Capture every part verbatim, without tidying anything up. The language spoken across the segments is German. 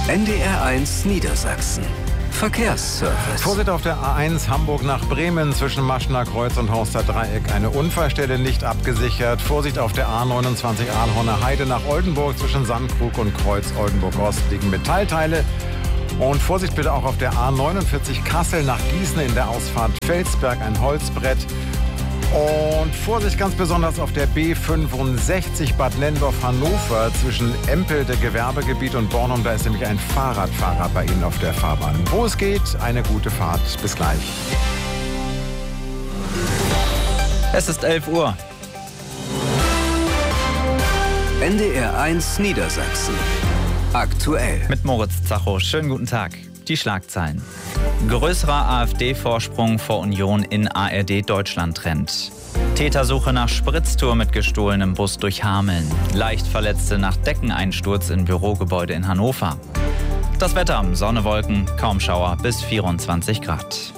N D R eins Niedersachsen. Verkehrsservice. Vorsicht auf der A eins Hamburg nach Bremen zwischen Maschner Kreuz und Horster Dreieck. Eine Unfallstelle nicht abgesichert. Vorsicht auf der A neunundzwanzig Aalhorner Heide nach Oldenburg zwischen Sandkrug und Kreuz Oldenburg-Ost liegen Metallteile. Und Vorsicht bitte auch auf der A neunundvierzig Kassel nach Gießen in der Ausfahrt Felsberg, ein Holzbrett. Und Vorsicht ganz besonders auf der B fünfundsechzig Bad Nenndorf-Hannover zwischen Empelde Gewerbegebiet und Bornum. Da ist nämlich ein Fahrradfahrer bei Ihnen auf der Fahrbahn. Wo es geht, eine gute Fahrt. Bis gleich. Es ist elf Uhr. N D R eins Niedersachsen. Aktuell. Mit Moritz Zacho. Schönen guten Tag. Die Schlagzeilen. Größerer AfD-Vorsprung vor Union in A R D-Deutschland-Trend. Tätersuche nach Spritztour mit gestohlenem Bus durch Hameln. Leichtverletzte nach Deckeneinsturz in Bürogebäude in Hannover. Das Wetter: Sonne, Wolken, kaum Schauer bis vierundzwanzig Grad.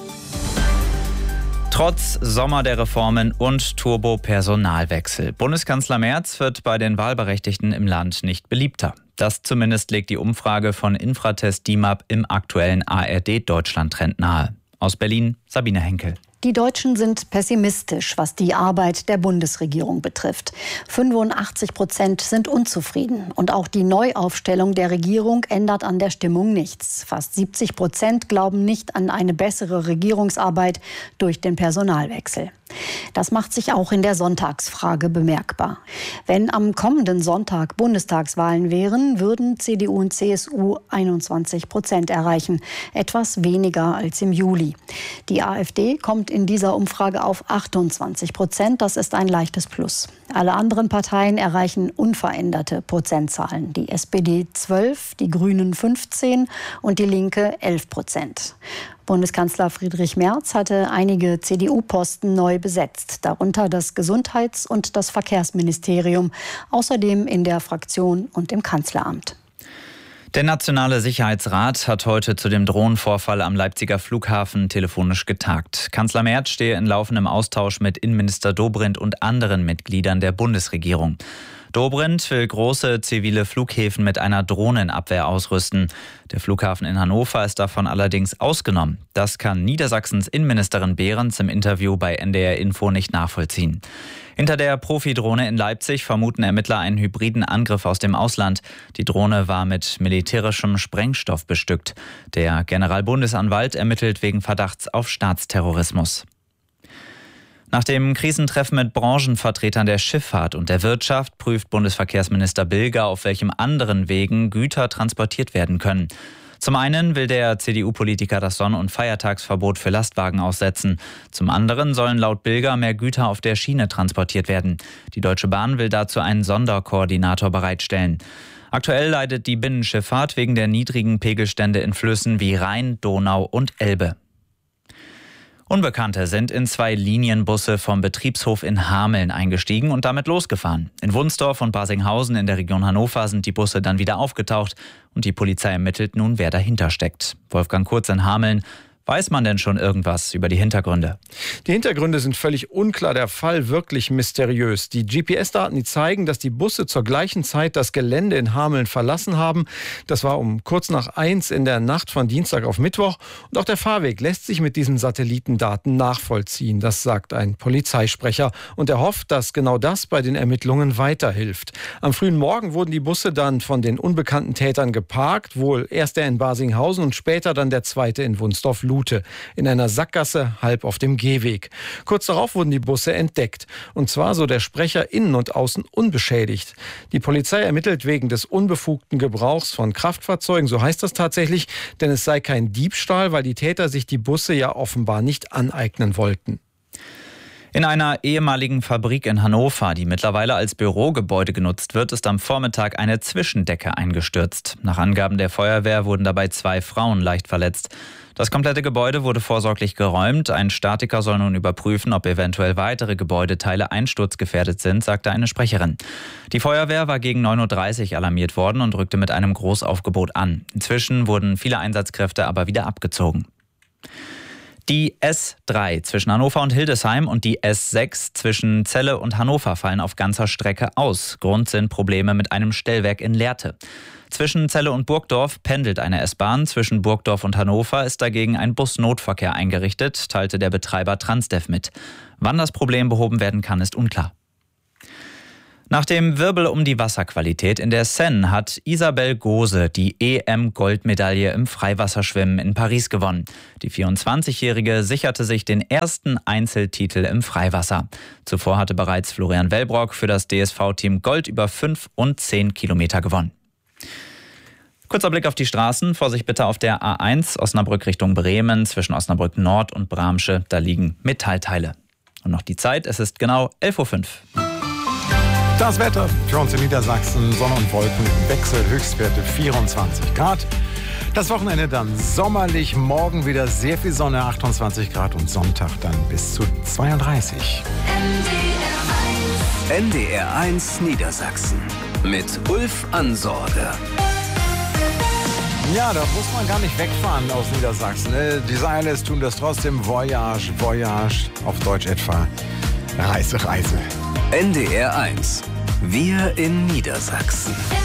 Trotz Sommer der Reformen und Turbo-Personalwechsel. Bundeskanzler Merz wird bei den Wahlberechtigten im Land nicht beliebter. Das zumindest legt die Umfrage von Infratest D I M A P im aktuellen A R D-Deutschland-Trend nahe. Aus Berlin, Sabine Henkel. Die Deutschen sind pessimistisch, was die Arbeit der Bundesregierung betrifft. fünfundachtzig Prozent sind unzufrieden. Und auch die Neuaufstellung der Regierung ändert an der Stimmung nichts. Fast siebzig Prozent glauben nicht an eine bessere Regierungsarbeit durch den Personalwechsel. Das macht sich auch in der Sonntagsfrage bemerkbar. Wenn am kommenden Sonntag Bundestagswahlen wären, würden C D U und C S U einundzwanzig Prozent erreichen. Etwas weniger als im Juli. Die AfD kommt in dieser Umfrage auf achtundzwanzig Prozent. Das ist ein leichtes Plus. Alle anderen Parteien erreichen unveränderte Prozentzahlen. Die S P D zwölf, die Grünen fünfzehn und die Linke elf Prozent. Bundeskanzler Friedrich Merz hatte einige C D U-Posten neu besetzt, darunter das Gesundheits- und das Verkehrsministerium, außerdem in der Fraktion und im Kanzleramt. Der Nationale Sicherheitsrat hat heute zu dem Drohnenvorfall am Leipziger Flughafen telefonisch getagt. Kanzler Merz stehe in laufendem Austausch mit Innenminister Dobrindt und anderen Mitgliedern der Bundesregierung. Dobrindt will große zivile Flughäfen mit einer Drohnenabwehr ausrüsten. Der Flughafen in Hannover ist davon allerdings ausgenommen. Das kann Niedersachsens Innenministerin Behrens im Interview bei N D R Info nicht nachvollziehen. Hinter der Profidrohne in Leipzig vermuten Ermittler einen hybriden Angriff aus dem Ausland. Die Drohne war mit militärischem Sprengstoff bestückt. Der Generalbundesanwalt ermittelt wegen Verdachts auf Staatsterrorismus. Nach dem Krisentreffen mit Branchenvertretern der Schifffahrt und der Wirtschaft prüft Bundesverkehrsminister Bilger, auf welchem anderen Wegen Güter transportiert werden können. Zum einen will der C D U-Politiker das Sonn- und Feiertagsverbot für Lastwagen aussetzen. Zum anderen sollen laut Bilger mehr Güter auf der Schiene transportiert werden. Die Deutsche Bahn will dazu einen Sonderkoordinator bereitstellen. Aktuell leidet die Binnenschifffahrt wegen der niedrigen Pegelstände in Flüssen wie Rhein, Donau und Elbe. Unbekannte sind in zwei Linienbusse vom Betriebshof in Hameln eingestiegen und damit losgefahren. In Wunsdorf und Barsinghausen in der Region Hannover sind die Busse dann wieder aufgetaucht und die Polizei ermittelt nun, wer dahinter steckt. Wolfgang Kurz in Hameln. Weiß man denn schon irgendwas über die Hintergründe? Die Hintergründe sind völlig unklar, der Fall wirklich mysteriös. Die G P S-Daten, die zeigen, dass die Busse zur gleichen Zeit das Gelände in Hameln verlassen haben. Das war um kurz nach eins in der Nacht von Dienstag auf Mittwoch. Und auch der Fahrweg lässt sich mit diesen Satellitendaten nachvollziehen. Das sagt ein Polizeisprecher. Und er hofft, dass genau das bei den Ermittlungen weiterhilft. Am frühen Morgen wurden die Busse dann von den unbekannten Tätern geparkt. Wohl erst der in Barsinghausen und später dann der zweite in Wunsdorf-Lute in einer Sackgasse halb auf dem Gehweg. Kurz darauf wurden die Busse entdeckt. Und zwar, so der Sprecher, innen und außen unbeschädigt. Die Polizei ermittelt wegen des unbefugten Gebrauchs von Kraftfahrzeugen, so heißt das tatsächlich, denn es sei kein Diebstahl, weil die Täter sich die Busse ja offenbar nicht aneignen wollten. In einer ehemaligen Fabrik in Hannover, die mittlerweile als Bürogebäude genutzt wird, ist am Vormittag eine Zwischendecke eingestürzt. Nach Angaben der Feuerwehr wurden dabei zwei Frauen leicht verletzt. Das komplette Gebäude wurde vorsorglich geräumt. Ein Statiker soll nun überprüfen, ob eventuell weitere Gebäudeteile einsturzgefährdet sind, sagte eine Sprecherin. Die Feuerwehr war gegen neun Uhr dreißig alarmiert worden und rückte mit einem Großaufgebot an. Inzwischen wurden viele Einsatzkräfte aber wieder abgezogen. Die S drei zwischen Hannover und Hildesheim und die S sechs zwischen Celle und Hannover fallen auf ganzer Strecke aus. Grund sind Probleme mit einem Stellwerk in Lehrte. Zwischen Celle und Burgdorf pendelt eine S-Bahn. Zwischen Burgdorf und Hannover ist dagegen ein Busnotverkehr eingerichtet, teilte der Betreiber Transdev mit. Wann das Problem behoben werden kann, ist unklar. Nach dem Wirbel um die Wasserqualität in der Seine hat Isabel Gose die E M-Goldmedaille im Freiwasserschwimmen in Paris gewonnen. Die vierundzwanzigjährige sicherte sich den ersten Einzeltitel im Freiwasser. Zuvor hatte bereits Florian Wellbrock für das D S V-Team Gold über fünf und zehn Kilometer gewonnen. Kurzer Blick auf die Straßen. Vorsicht bitte auf der A eins Osnabrück Richtung Bremen zwischen Osnabrück Nord und Bramsche. Da liegen Metallteile. Und noch die Zeit, es ist genau elf Uhr fünf. Das Wetter für uns in Niedersachsen, Sonne und Wolken im Wechsel, Höchstwerte vierundzwanzig Grad. Das Wochenende dann sommerlich, morgen wieder sehr viel Sonne, achtundzwanzig Grad und Sonntag dann bis zu zweiunddreißig. N D R eins Niedersachsen mit Ulf Ansorge. Ja, da muss man gar nicht wegfahren aus Niedersachsen. Die Eilers tun das trotzdem. Voyage, Voyage, auf Deutsch etwa Reise, Reise. N D R eins. Wir in Niedersachsen.